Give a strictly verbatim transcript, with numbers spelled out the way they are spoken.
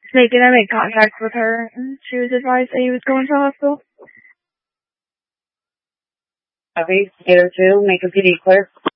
Making I made contact with her, and she was advised that he was going to the hospital. Copy. eight oh two, make a P D clear.